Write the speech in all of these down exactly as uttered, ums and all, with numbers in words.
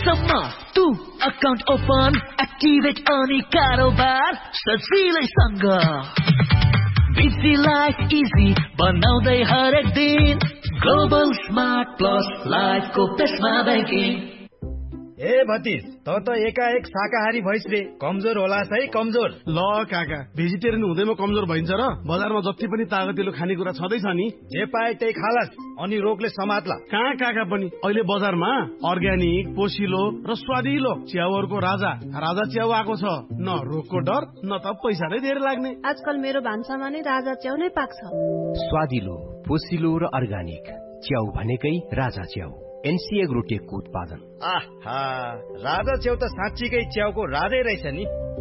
सम्म तू account open activate अनि कारोबार सजिलैसँग बिजी लाइफ इजी बनाउँदै हरेक दिन ग्लोबल स्मार्ट प्लस लाइफको पेसमा ब्याङ्किङ। ए भतिज त त एकाएक शाकाहारी भइस रे, कमजोर होला है कमजोर। ल काका, भेजिटेरियन हुँदैमा कमजोर भइन्छ र? बजारमा जति पनि तागतिलो खानेकुरा छँदैछ नि, जे पाए त्यही खालास अनि रोगले समात्ला। कहाँ काका पनि अहिले बजारमा अर्ग्यानिक, पोसिलो र स्वादिलो च्याउहरूको राजा राजा च्याउ आएको छ। न रोगको डर न त पैसा नै धेरै लाग्ने। आजकल मेरो भान्सामा नै राजा च्याउ नै पाक्छ। स्वादिलो, पोसिलो र अर्ग्यानिक च्याउ भनेकै राजा च्याउ, एनसी एग्रोटेकको उत्पादन। आहा, राजा च्याउ त साँच्चीकै च्याउको राजै रहेछ नि।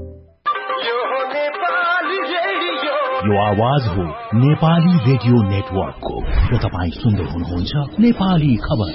यो आवाज हो नेपाली रेडियो नेटवर्कको र तपाईँ सुन्दै हुनुहुन्छ नेपाली खबर।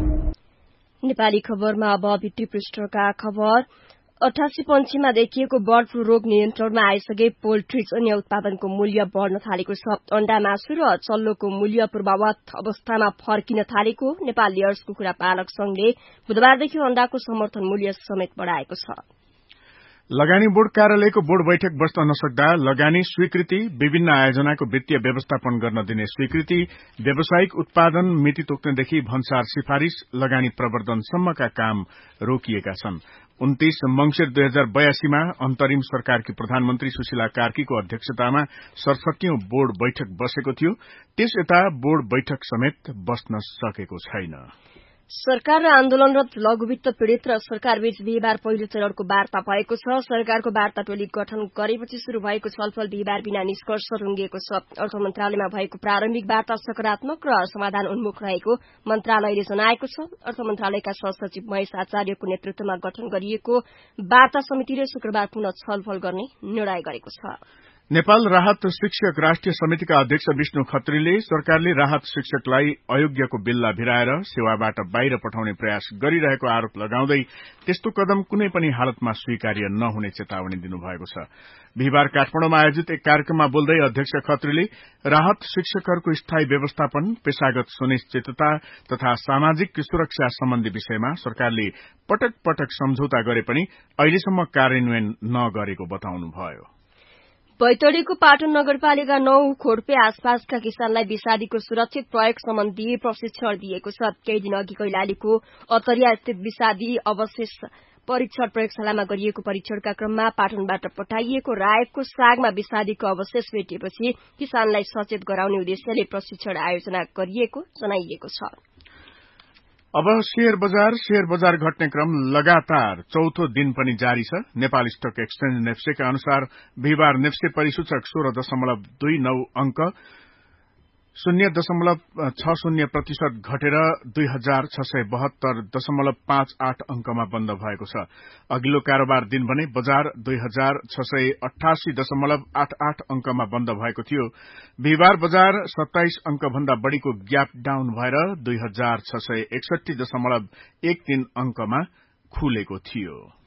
नेपाली खबरमा अब भित्री पृष्ठका खबर। अठासी पंक्षीमा देखिएको बर्ड फ्लू रोग नियन्त्रणमा आइसके पोल्ट्री जन्य उत्पादनको मूल्य बढ़न थालेको छ। अण्डा, मासु र चल्लोको मूल्य पूर्ववत अवस्थामा फर्किन थालेको नेपाल लेयर्स कुखुरा पालक संघले बुधबारदेखि अण्डाको समर्थन मूल्य समेत बढ़ाएको छ। लगानी बोर्ड कार्यालयको बोर्ड बैठक बस्न नसक्दा लगानी स्वीकृति, विभिन्न आयोजनाको वित्तीय व्यवस्थापन गर्न दिने स्वीकृति, व्यावसायिक उत्पादन मिति तोक्नेदेखि भन्सार सिफारिश, लगानी प्रवर्धनसम्मका काम रोकिएका छन्। उन्तीस मंगिर दुई हजार बयासीमा अन्तरिम सरकारकी प्रधानमन्त्री सुशीला कार्कीको अध्यक्षतामा सडसठीऔं बोर्ड बैठक बसेको थियो। त्यस यता बोर्ड बैठक समेत बस्न सकेको छैन। सरकार र आन्दोलनरत लघुवित्त पीड़ित र सरकारबीच बिहिबार पहिलो चरणको वार्ता भएको छ। सरकारको वार्ता टोली गठन गरेपछि शुरू भएको छलफल बिहिबार बिना निष्कर्ष रुङ्गिएको छ। अर्थ मन्त्रालयमा भएको प्रारम्भिक वार्ता सकारात्मक र समाधान उन्मुख रहेको मन्त्रालयले जनाएको छ। अर्थ मन्त्रालयका सहसचिव महेश आचार्यको नेतृत्वमा गठन गरिएको वार्ता समितिले शुक्रबार पुनः छलफल गर्ने निर्णय गरेको छ। नेपाल राहत शिक्षक राष्ट्रिय समितिका अध्यक्ष विष्णु खत्रीले सरकारले राहत शिक्षकलाई अयोग्यको बिल्ला भिराएर सेवाबाट बाहिर पठाउने प्रयास गरिरहेको आरोप लगाउँदै त्यस्तो कदम कुनै पनि हालतमा स्वीकार्य नहुने चेतावनी दिनुभएको छ। बिहिबार काठमाडौँमा आयोजित एक कार्यक्रममा बोल्दै अध्यक्ष खत्रीले राहत शिक्षकहरूको स्थायी व्यवस्थापन, पेशागत सुनिश्चितता तथा सामाजिक सुरक्षा सम्बन्धी विषयमा सरकारले पटक पटक सम्झौता गरे पनि अहिलेसम्म कार्यान्वयन नगरेको बताउनुभयो। बैतडीको पाटन नगरपालिका नौ खोडपे आसपासका किसानलाई विषादीको सुरक्षित प्रयोग सम्बन्धी प्रशिक्षण दिएको छ। केही दिन अघि कैलालीको अतरिया स्थित विषादी अवशेष परीक्षण प्रयोगशालामा गरिएको परीक्षणका क्रममा पाटनबाट पठाइएको रायको सागमा विषादीको अवशेष भेटिएपछि किसानलाई सचेत गराउने उद्देश्यले प्रशिक्षण आयोजना गरिएको जनाइएको छ। अब शेयर बजार शेयर बजार घट्ने क्रम लगातार चौथो दिन पनि जारी छ। नेपाल स्टक एक्सचेन्ज नेप्सेका अनुसार बिहिबार नेप्से परिसूचक सोह्र दशमलव दुई नौ अंक शून्य दशमलव छ शून्य प्रतिशत घटेर दुई हजार छ सय बहत्तर दशमलव पाँच आठ अंकमा बन्द भएको छ। अघिल्लो कारोबार दिन भने बजार दुई हजार छ सय अठासी दशमलव आठ आठ अंकमा बन्द भएको थियो। बिहिबार बजार सत्ताइस अंक भन्दा बढ़ीको ग्याप डाउन भएर दुई हजार छ सय एकसठी दशमलव एक तीन अंकमा खुलेको थियो।